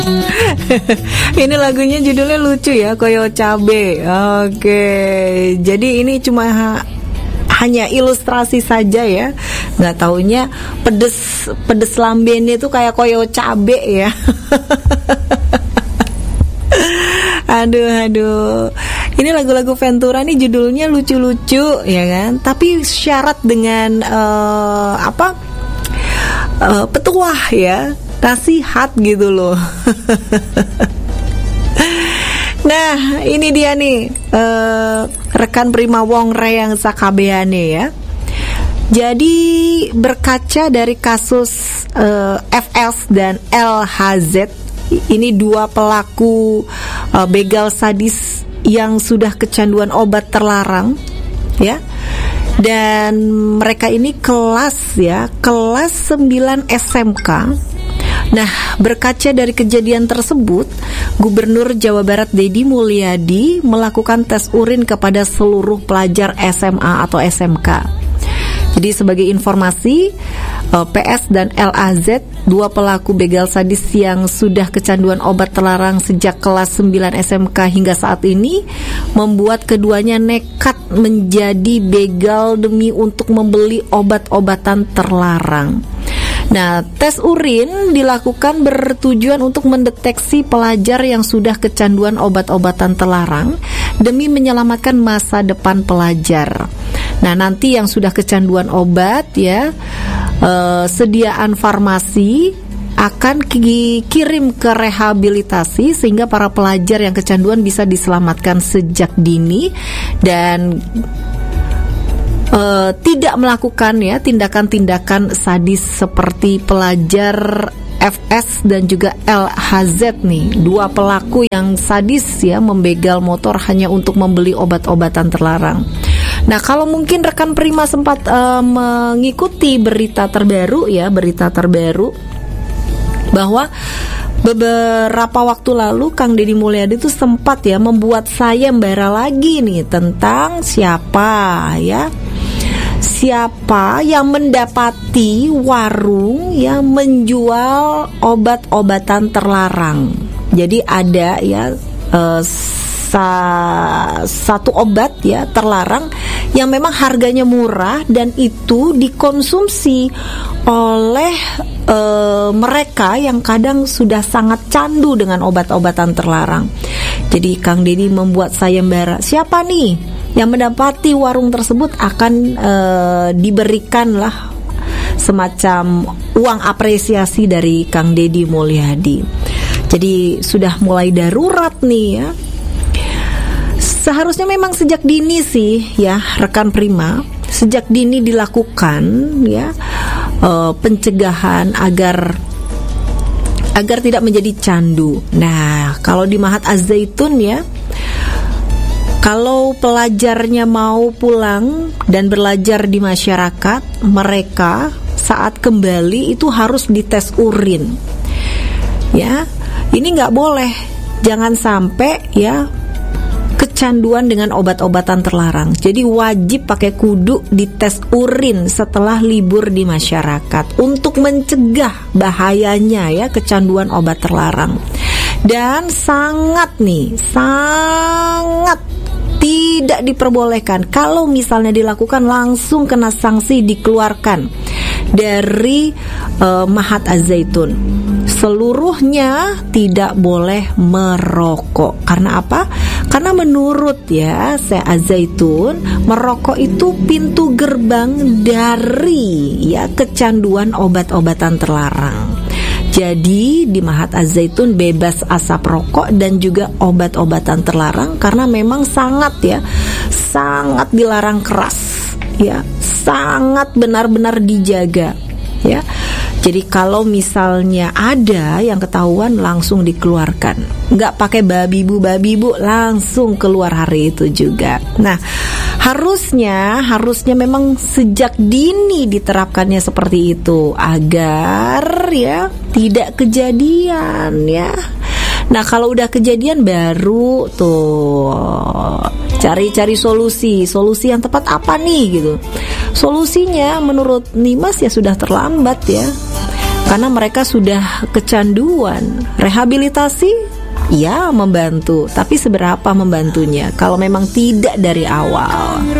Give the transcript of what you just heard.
Ini lagunya judulnya lucu ya, Koyo Cabe. Oke, jadi ini cuma hanya ilustrasi saja ya. Nggak taunya pedes lambene itu kayak koyo cabe ya. Aduh. Ini lagu-lagu Ventura nih judulnya lucu-lucu ya kan, tapi syarat dengan petuah ya, nasihat gitu loh. Nah, ini dia nih rekan Prima Wong Reyang Sakabeane ya. Jadi berkaca dari kasus FS dan LHZ, ini dua pelaku begal sadis yang sudah kecanduan obat terlarang ya. Dan mereka ini kelas 9 SMK. Nah, berkaca dari kejadian tersebut, Gubernur Jawa Barat Deddy Mulyadi melakukan tes urin kepada seluruh pelajar SMA atau SMK. Jadi sebagai informasi, PS dan LAZ, dua pelaku begal sadis yang sudah kecanduan obat terlarang sejak kelas 9 SMK hingga saat ini, membuat keduanya nekat menjadi begal demi untuk membeli obat-obatan terlarang. Nah, tes urin dilakukan bertujuan untuk mendeteksi pelajar yang sudah kecanduan obat-obatan terlarang demi menyelamatkan masa depan pelajar. Nah, nanti yang sudah kecanduan obat ya, sediaan farmasi akan dikirim ke rehabilitasi sehingga para pelajar yang kecanduan bisa diselamatkan sejak dini dan tidak melakukan ya tindakan-tindakan sadis seperti pelajar FS dan juga LHZ nih, dua pelaku yang sadis ya, membegal motor hanya untuk membeli obat-obatan terlarang. Nah, kalau mungkin rekan Prima sempat mengikuti berita terbaru bahwa beberapa waktu lalu Kang Deddy Mulyadi itu sempat ya membuat sayembara lagi nih tentang siapa yang mendapati warung yang menjual obat-obatan terlarang. Jadi ada ya satu obat ya terlarang yang memang harganya murah dan itu dikonsumsi oleh mereka yang kadang sudah sangat candu dengan obat-obatan terlarang. Jadi Kang Deddy membuat sayembara, siapa nih yang mendapati warung tersebut akan diberikanlah semacam uang apresiasi dari Kang Deddy Mulyadi. Jadi sudah mulai darurat nih ya. Seharusnya memang sejak dini sih ya rekan Prima, sejak dini dilakukan ya pencegahan agar tidak menjadi candu. Nah, kalau di Mahat Az-Zaitun ya, kalau pelajarnya mau pulang dan belajar di masyarakat, mereka saat kembali itu harus dites urin. Ya, ini nggak boleh, jangan sampai ya kecanduan dengan obat-obatan terlarang. Jadi wajib pakai kudu dites urin setelah libur di masyarakat untuk mencegah bahayanya ya kecanduan obat terlarang. Dan sangat tidak diperbolehkan kalau misalnya dilakukan langsung kena sanksi dikeluarkan dari Mahat Az-Zaitun. Seluruhnya tidak boleh merokok. Karena apa? Karena menurut ya Syekh Az-Zaitun, merokok itu pintu gerbang dari ya kecanduan obat-obatan terlarang. Jadi di Mahat Az-Zaitun bebas asap rokok dan juga obat-obatan terlarang karena memang sangat dilarang keras ya, sangat benar-benar dijaga ya. Jadi kalau misalnya ada yang ketahuan langsung dikeluarkan, nggak pakai babi bu langsung keluar hari itu juga. Nah, harusnya memang sejak dini diterapkannya seperti itu agar ya tidak kejadian ya. Nah, kalau udah kejadian baru tuh cari solusi yang tepat apa nih gitu. Solusinya menurut Nimas ya sudah terlambat ya. karena mereka sudah kecanduan. Rehabilitasi ya membantu, tapi seberapa membantunya kalau memang tidak dari awal.